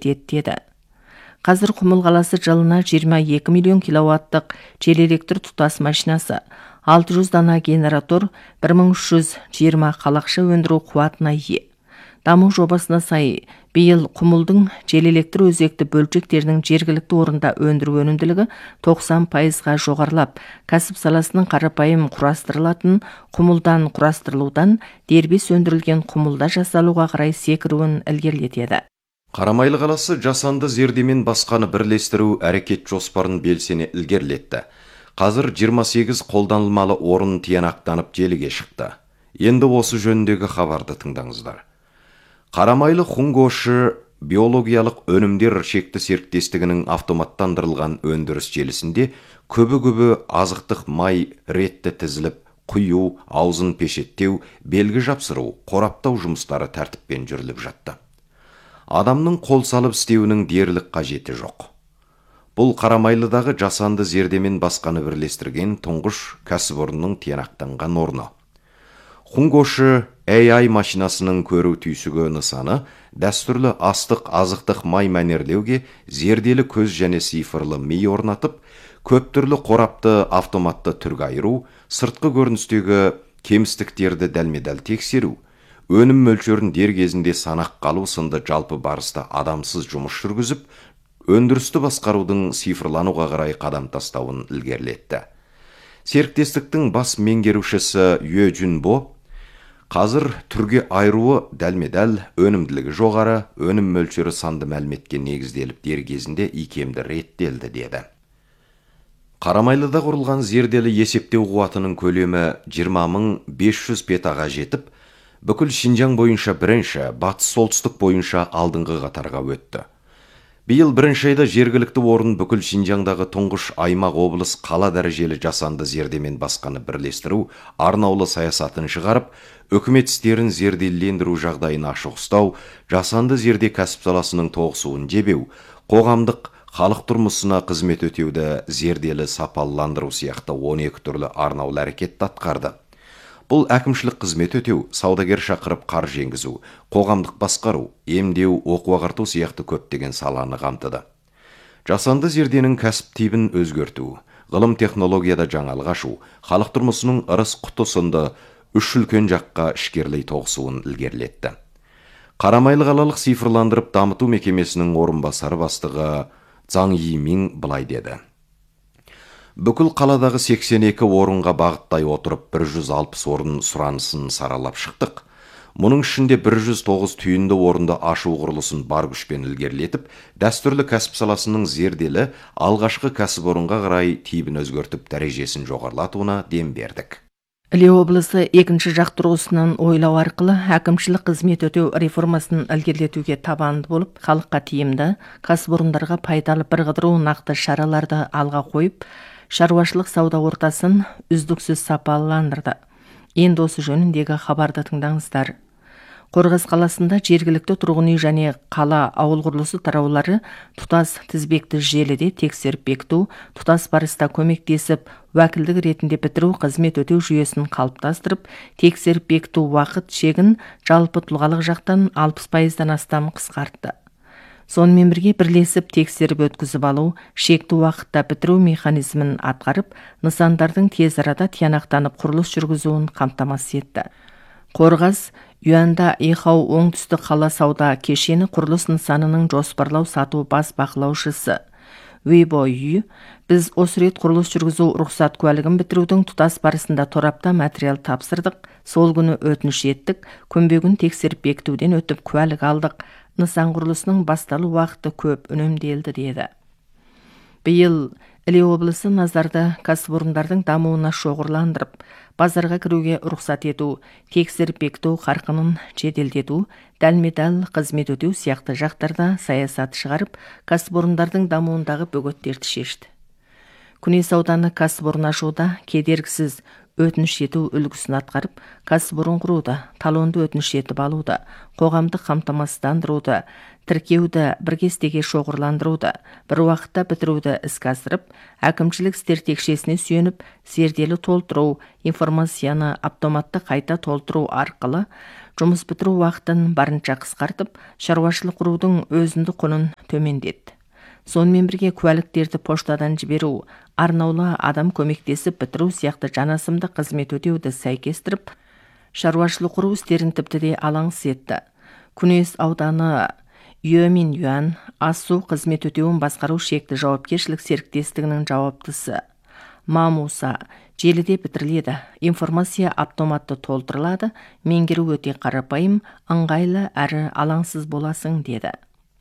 етеді деді. Қазір Құмыл қаласы жылына 22 миллион киловаттық жел электр тұтас машинасы, 600 дана генератор, 1320 қалақша өндіру қуатына ие. Даму жобасына сай, биыл Құмылдың жел электр өзекті бөлшектерінің жергілікті орында өндіру өнімділігі 90%-ға жоғарылап, кәсіп саласының қарапайым құрастырылатын Құмылдан құрастырылудан дербес өндірілген Құмылда жасалуға қарай секіруін ілгерілетеді. Қарамайлы қаласы жасанды зердемен басқаны бірлестіру әрекет жоспарын белсене ілгерілетті. Қазір 28 қолданылмалы орын тиянақтанып желіге шықты. Енді осы жөніндегі хабарды тыңдаңыздар. Қарамайлы Хунгошы биологиялық өнімдер шекті серіктестігінің автоматтандырылған өндіріс желісінде көбі азықтық май ретті тізіліп, құю, аузын пешеттеу, белгі жапсыру, қораптау жұмыстары тәртіппен жүріліп жатты. Адамның қол салып істеуінің дерлік қажеті жоқ. Бұл Қарамайлыдағы жасанды зердемен басқаны бірлестірген тұңғыш кәсіпорынның тиянақтанған орны. Хунгошы AI машинасының көру түйсігі нысаны дәстүрлі азықтық май мәнерлеуге зерделі көз және цифрлы ми орнатып, көп түрлі қорапты автоматты түрге айыру, сыртқы көріністегі кемістіктерді дәлме-дәл тексеру, өнім мөлшерін дер кезінде санақ қалу сынды жалпы барыста адамсыз жұмыс жүргізіп, өндірісті басқарудың цифрлануға қарай қадам тастауын ілгерілетті. Серіктестіктің бас меңгерушісі Юэ Джунбо қазір түрге айыруы дәлме-дәл, өнімділігі жоғары, өнім мөлшері санды мәліметке негізделіп дер кезінде икемді реттелді деді. Қарамайлыда құрылған зерделі есептеу қуатының көлемі 20.500 петаға жетіп, бүкіл Шинжаң бойынша бірінші, батыс солтүстік бойынша алдыңғы қатарға өтті. Биыл бірінші айда жергілікті орын бүкіл Шинжаңдағы тұңғыш аймақ облыс қала дәрежелі жасанды зердемен басқаны бірлестіру арнаулы саясатын шығарып, үкімет істерін зерделендіру жағдайын ашық ұстау, жасанды зерде кәсіп саласының тоғысуын жебеу, қоғамдық халық тұрмысына қызмет өтеуді зерделі сапаландыру сияқты 12 түрлі арнаулы әрекетті атқарды. Бұл әкімшілік қызмет өтеу, саудагер шақырып қаржы енгізу, қоғамдық басқару, емдеу, оқу ағарту сияқты көптеген саланы қамтыды. Жасанды зерденің кәсіп типін өзгерту, ғылым технологияда жаңалық ашу, халық тұрмысының ырыс құты сынды үш үлкен жаққа ішкерлей тоғысуын ілгерілетті. Қарамайлы қалалық цифрландырып дамыту мекемесінің орынбасары бастығы Цаң Йимин былай деді. Бүкіл қаладағы 82 орынға бағыттай отырып 160 орын сұранысын саралап шықтық. Мұның ішінде 109 түйінді орынды ашу құрылысын бар күшпен ілгерілетіп, дәстүрлі кәсіп саласының зерделі алғашқы кәсіпорынға қарай типін өзгертіп дәрежесін жоғарылатуына дем бердік. Іле облысы екінші жақ тұрғысынан ойлау арқылы әкімшілік қызмет өтеу реформасын ілгерілетуге табанды болып, халыққа тиімді, кәсіпорындарға пайдалы бірқыдыру нақты шараларды алға қойып, шаруашылық сауда ортасын үздіксіз сапаландырды. Енді осы жөніндегі хабарды тыңдаңыздар. Қорғас қаласында жергілікті тұрғын үй және қала ауыл құрылысы тараулары тұтас тізбекті желіде тексеріп бекіту, тұтас барыста көмектесіп, уәкілдік ретінде бітіру қызмет өтеу жүйесін қалыптастырып, тексеріп бекіту уақыт шегін жалпы тұлғалық жақтан 60%-дан астам қысқартты. Сонымен бірге бірлесіп тексеріп өткізіп алу, шекті уақытта бітіру механизмін атқарып, нысандардың тез арада тиянақтанып құрылыс жүргізуін қамтамасыз етті. Қорғас Юанда Ихау оңтүстік қала сауда кешені құрылыс нысанының жоспарлау сату бас бақылаушысы Уейбо Үй, біз осы рет құрылыс жүргізу рұқсат куәлігін бітірудің тұтас барысында торапта материал тапсырдық, сол күні өтініш еттік, көмбегін тексеріп бекітуден өтіп куәлік алдық, нысан құрылысының басталу уақыты көп үнемделді деді. Биыл Іле облысы назарды кәсіпорындардың дамуына шоғырландырып, базарға кіруге рұқсат ету, тексеріп бекіту қарқынын жеделдету, дәлме-дәл қызмет өтеу сияқты жақтарда саясат шығарып, кәсіпорындардың дамуындағы бөгеттерді шешті. Күнес ауданы кәсіпорын ашуда кедергісіз өтініш ету үлгісін атқарып, кәсіпорын құруды, талонды өтініш етіп алуды, қоғамдық қамтамасыздандыруды, тіркеуді, бір кестеге шоғырландыруды, бір уақытта бітіруді іске асырып, әкімшілік істер текшесіне сүйеніп, зерделі толтыру, информацияны автоматты қайта толтыру арқылы жұмыс бітіру уақытын барынша қысқартып, шаруашылық құрудың өзіндік құнын төмендетті. Сонымен бірге куәліктерді поштадан жіберу, арнаулы адам көмектесіп бітіру сияқты жанасымды қызмет өтеуді сәйкестіріп, шаруашылық құру істерін тіпті де алаңсыз етті. Күнес ауданы Юэмен Юан ас-су қызмет өтеуін басқару шекті жауапкершілік серіктестігінің жауаптысы Мамуса желіде бітіріледі, информация автоматты толтырылады, меңгеру өте қарапайым, ыңғайлы әрі алаңсыз боласың деді.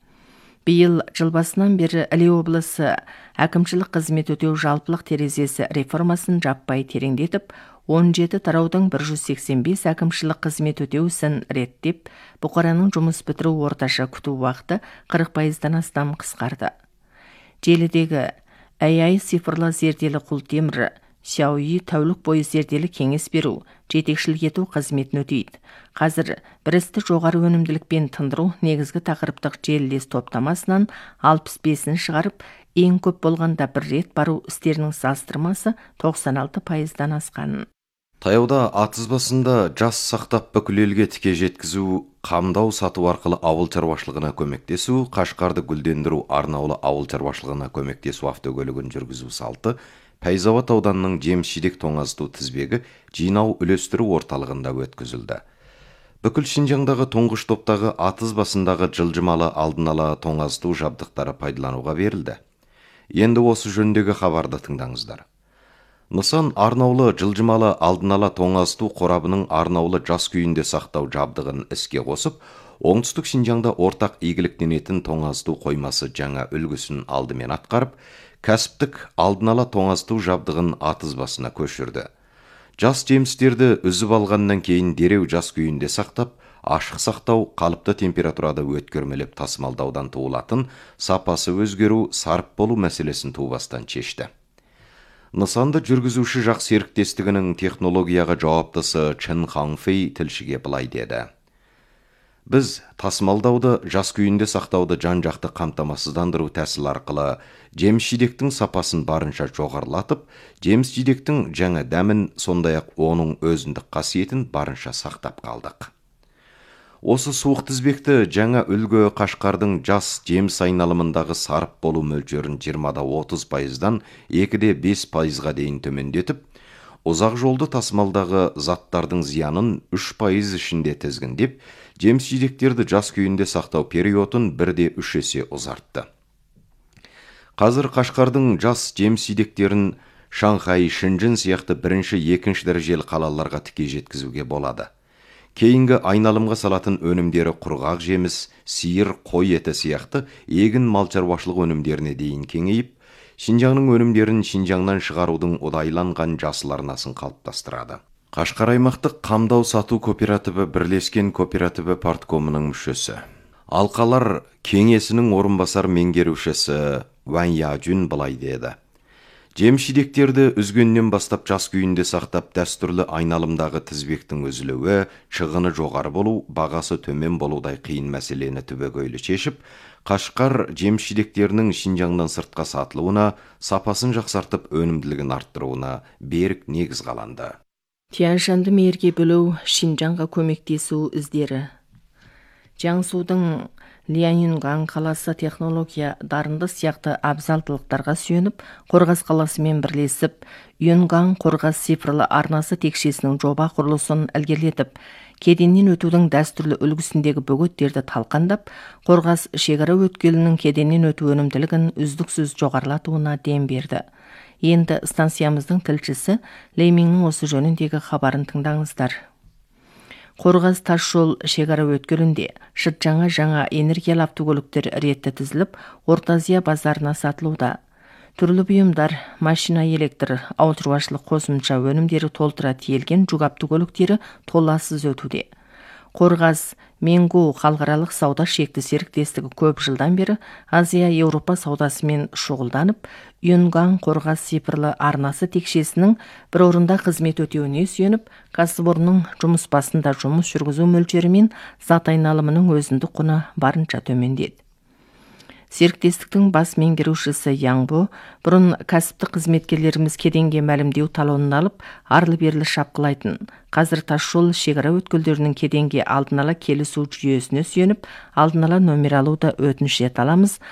Биыл жыл басынан бері Іле облысы әкімшілік қызмет өтеу жалпылық терезесі реформасын жаппай тереңдетіп, 17 тараудың 185 әкімшілік қызмет өтеу ісін реттеп, бұқараның жұмыс бітіру орташа күту уақыты 40%-дан астам қысқарды. Желідегі AI цифрлы зерделі құлтемірі, Xiaoyi тәулік бойы зерделі кеңес беру, жетекшілік ету қызметін өтейді. Қазір бірісті жоғары өнімділікпен тындыру негізгі тақырыптық желілес топтамасынан 65-ін шығарып, ең көп болғанда бір рет бару істерінің салыстырмасы 96%-дан асқанын. Таяуда атыз басында жас сақтап бүкіл елге тіке жеткізу, қамдау сату арқылы ауыл шаруашылығына көмектесу, Қашқарды гүлдендіру арнаулы ауыл шаруашылығына көмектесу автокөлігін жүргізу салты Пәйзауат ауданының жеміс-жидек тоңазыту тізбегі жинау үлестіру орталығында өткізілді. Бүкіл Шинжаңдағы тұңғыш топтағы атыз басындағы жылжымалы алдын ала тоңазыту жабдықтары пайдалануға берілді. Енді осы жөндегі хабарды тыңдаңыздар. Нысан арнаулы жылжымалы алдын ала тоңазыту қорабының арнаулы жас күйінде сақтау жабдығын іске қосып, оңтүстік Шинжаңда ортақ игіліктенетін тоңазыту қоймасы жаңа үлгісін алдымен атқарып, кәсіптік алдын ала тоңазыту жабдығын атыз басына көшірді. Жас жемістерді үзіп алғаннан кейін дереу жас күйінде сақтап, ашық сақтау, қалыпты температурада өткермелеп тасымалдаудан туылатын сапасы өзгеру, сарып болу мәселесін туыбастан шешті. Нысанды жүргізуші жақ серіктестігінің технологияға жауаптысы Чын Хаңфей тілшіге былай деді. Біз тасымалдауды, жас күйінде сақтауды жан-жақты қамтамасыздандыру тәсіл арқылы жеміс-жидектің сапасын барынша жоғарылатып, жеміс-жидектің жаңа дәмін, сондай-ақ оның өзіндік қасиетін барынша сақтап қалдық. Осы суық тізбекті жаңа үлгі Қашқардың жас жеміс айналымындағы сарып болу мөлшерін 20-30%-дан 2-5%-ға дейін төмендетіп, ұзақ жолды тасымалдағы заттардың зиянын 3% ішінде тізгіндеп, жеміс-жидектерді жас күйінде сақтау периодын 1-3 есе ұзартты. Қазір Қашқардың жас жеміс-жидектерін Шанхай, Шэньчжэн сияқты бірінші-екінші дәрежелі қалаларға тіке жеткізуге болады. Кейінгі айналымға салатын өнімдері құрғақ жеміс, сиыр, қой еті сияқты егін мал шаруашылық өнімдеріне дейін кеңейіп, Шинжаңның өнімдерін Шинжаңнан шығарудың ұдайланған жасыл арнасын қалыптастырады. Қашқар аймақтық қамдау сату кооперативі бірлескен кооперативі парткомының мүшесі. Алқалар кеңесінің орынбасар меңгерушісі Ван Яжун былай деді. Жеміс-жидектерді үзгеннен бастап жас күйінде сақтап, дәстүрлі айналымдағы тізбектің үзілуі, шығыны жоғары болу, бағасы төмен болудай қиын мәселені түбегейлі шешіп, Қашқар жеміс-жидектерінің Шинжаңнан сыртқа сатылуына, сапасын жақсартып, өнімділігін арттыруына берік негіз қаланды. Тянь-шаньды мейірге бөлу, Шинжаңға көмектесу іздері. Жаңсудың Ляньюнган қаласы технология дарынды сияқты абзалдылықтарға сүйеніп, Қорғас қаласымен бірлесіп, Юнган Қорғас цифрлы арнасы текшесінің жоба құрылысын ілгерілетіп, кеденнен өтудің дәстүрлі үлгісіндегі бөгеттерді талқандап, Қорғас шекара өткелінің кеденнен өту өнімділігін үздіксіз жоғарылатуына дем берді. Енді станциямыздың тілшісі Лейминнің осы жөніндегі хабарын тыңдаңыздар. Қорғас тасжол шекара өткелінде жаңа энергиялы автокөліктер ретті тізіліп, Орта Азия базарына сатылуда. Түрлі бұйымдар, машина электр, ауыл шаруашылық қосымша өнімдері толтыра тиелген жүк автокөліктері толассыз өтуде. Қорғас Менгу халықаралық сауда шекті серіктестігі көп жылдан бері Азия Еуропа саудасымен шұғылданып, Юнган Қорғас сипырлы арнасы текшесінің бір орында қызмет өтеуіне сүйеніп, кәсіпорынның жұмыс басында жұмыс жүргізу мөлшері мен зат айналымының өзіндік құны барынша төмендеді. Серіктестіктің бас меңгерушісі Яңбо бұрын кәсіптік қызметкерлеріміз кеденге мәлімдеу талонын алып, арлы-берлі шапқылайтын. Қазір тасжол шекара өткелдерінің кеденге алдын ала келісу жүйесіне сүйеніп, алдын ала нөмір алуды өтініш ете аламыз,